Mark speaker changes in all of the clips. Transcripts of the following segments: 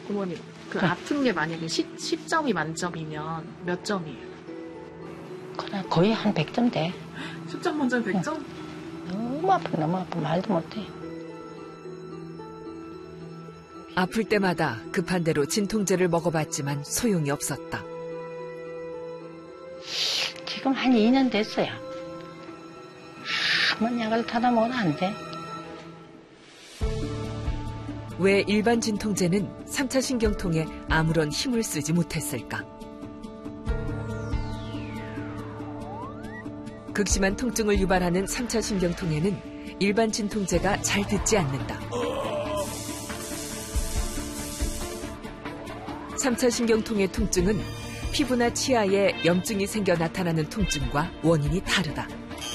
Speaker 1: 부모님, 그 아픈 게 만약에 10점이 만점이면 몇 점이에요?
Speaker 2: 그래, 거의 한 100점 돼.
Speaker 1: 10점 만점에 100점?
Speaker 2: 너무 아파, 말도 못해.
Speaker 3: 아플 때마다 급한 대로 진통제를 먹어봤지만 소용이 없었다.
Speaker 2: 지금 한 2년 됐어요. 아무 약을 타다 먹으면 안 돼.
Speaker 3: 왜 일반 진통제는 3차 신경통에 아무런 힘을 쓰지 못했을까? 극심한 통증을 유발하는 3차 신경통에는 일반 진통제가 잘 듣지 않는다. 3차 신경통의 통증은 피부나 치아에 염증이 생겨 나타나는 통증과 원인이 다르다.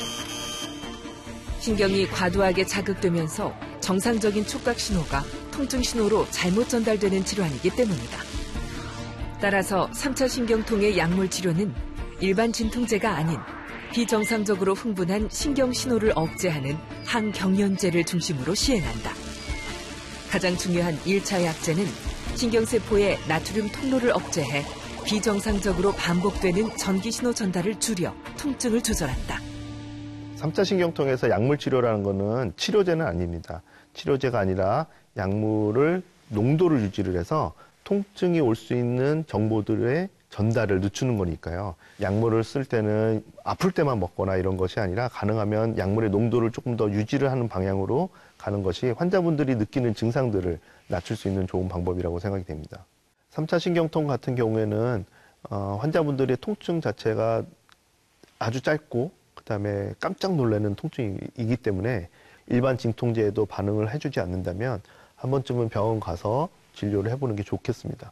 Speaker 3: 신경이 과도하게 자극되면서 정상적인 촉각 신호가 통증 신호로 잘못 전달되는 질환이기 때문이다. 따라서 3차 신경통의 약물 치료는 일반 진통제가 아닌 비정상적으로 흥분한 신경 신호를 억제하는 항경련제를 중심으로 시행한다. 가장 중요한 1차 약제는 신경세포의 나트륨 통로를 억제해 비정상적으로 반복되는 전기신호 전달을 줄여 통증을 조절한다.
Speaker 4: 3차 신경통에서 약물 치료라는 것은 치료제는 아닙니다. 치료제가 아니라 약물을 농도를 유지를 해서 통증이 올 수 있는 정보들의 전달을 늦추는 거니까요. 약물을 쓸 때는 아플 때만 먹거나 이런 것이 아니라 가능하면 약물의 농도를 조금 더 유지를 하는 방향으로 가는 것이 환자분들이 느끼는 증상들을 낮출 수 있는 좋은 방법이라고 생각이 됩니다. 3차 신경통 같은 경우에는 환자분들의 통증 자체가 아주 짧고 그다음에 깜짝 놀라는 통증이기 때문에 일반 진통제에도 반응을 해주지 않는다면 한 번쯤은 병원 가서 진료를 해보는 게 좋겠습니다.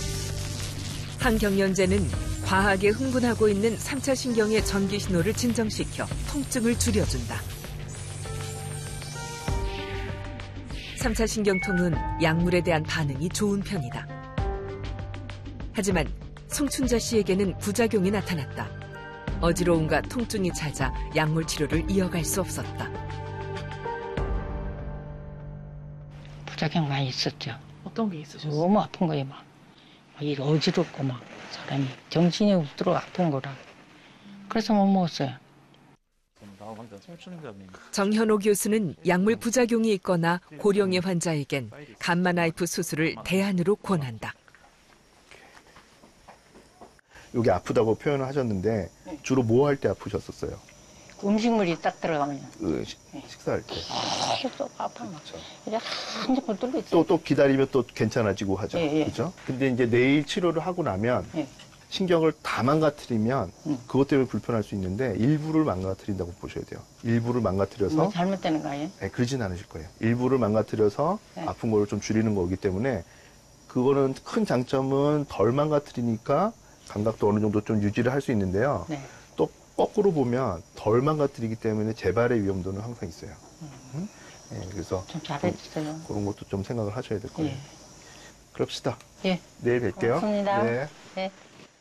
Speaker 3: 항경련제는 과하게 흥분하고 있는 3차 신경의 전기 신호를 진정시켜 통증을 줄여준다. 3차 신경통은 약물에 대한 반응이 좋은 편이다. 하지만 송춘자 씨에게는 부작용이 나타났다. 어지러움과 통증이 찾아 약물 치료를 이어갈 수 없었다.
Speaker 2: 부작용 많이 있었죠.
Speaker 1: 어떤 게 있으셨어요?
Speaker 2: 너무 아픈 거예요, 막 어지럽고 막 사람이 정신이 없도록 아픈 거라. 그래서 못 먹었어요.
Speaker 3: 정현호 교수는 약물 부작용이 있거나 고령의 환자에겐 감마나이프 수술을 대안으로 권한다.
Speaker 4: 여기 아프다고 표현을 하셨는데 주로 뭐 할 때 아프셨었어요?
Speaker 2: 음식물이 딱 들어가면
Speaker 4: 식사할 때.
Speaker 2: 계속 아파. 이제 한쪽을 뚫고 있어요.
Speaker 4: 또 기다리면 또 괜찮아지고 하죠.
Speaker 2: 예.
Speaker 4: 그렇죠? 근데 이제 내일 치료를 하고 나면 신경을 다 망가뜨리면 그것 때문에 불편할 수 있는데 일부를 망가뜨린다고 보셔야 돼요. 일부를 망가뜨려서
Speaker 2: 뭐 잘못되는 거예요?
Speaker 4: 네, 그러진 않으실 거예요. 일부를 망가뜨려서 아픈 거를 좀 줄이는 거기 때문에 그거는 큰 장점은 덜 망가뜨리니까 감각도 어느 정도 좀 유지를 할 수 있는데요. 또 거꾸로 보면 덜 망가뜨리기 때문에 재발의 위험도는 항상 있어요. 네, 그래서
Speaker 2: 좀 잘해주세요.
Speaker 4: 그런 것도 좀 생각을 하셔야 될 거예요. 그럽시다.
Speaker 2: 예.
Speaker 4: 내일 뵐게요.
Speaker 2: 고맙습니다.
Speaker 4: 네.
Speaker 2: 네.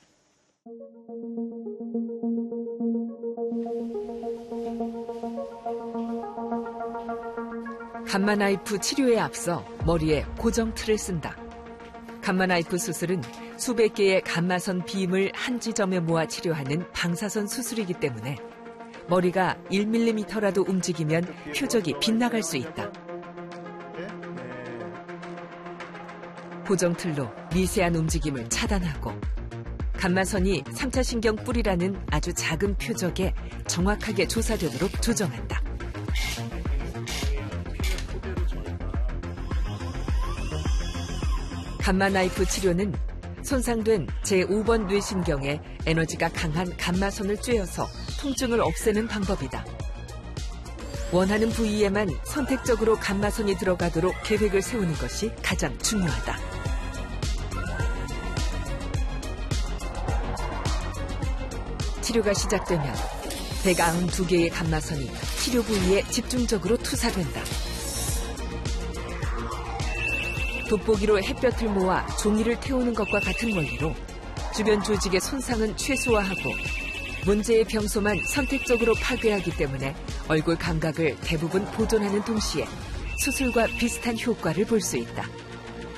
Speaker 3: 감마나이프 치료에 앞서 머리에 고정 틀을 쓴다. 감마나이프 수술은 수백 개의 감마선 빔을 한 지점에 모아 치료하는 방사선 수술이기 때문에 머리가 1mm라도 움직이면 표적이 빗나갈 수 있다. 고정 틀로 미세한 움직임을 차단하고 감마선이 3차 신경 뿔이라는 아주 작은 표적에 정확하게 조사되도록 조정한다. 감마나이프 치료는 손상된 제5번 뇌신경에 에너지가 강한 감마선을 쬐어서 통증을 없애는 방법이다. 원하는 부위에만 선택적으로 감마선이 들어가도록 계획을 세우는 것이 가장 중요하다. 치료가 시작되면 192개의 감마선이 치료 부위에 집중적으로 투사된다. 돋보기로 햇볕을 모아 종이를 태우는 것과 같은 원리로 주변 조직의 손상은 최소화하고 문제의 병소만 선택적으로 파괴하기 때문에 얼굴 감각을 대부분 보존하는 동시에 수술과 비슷한 효과를 볼 수 있다.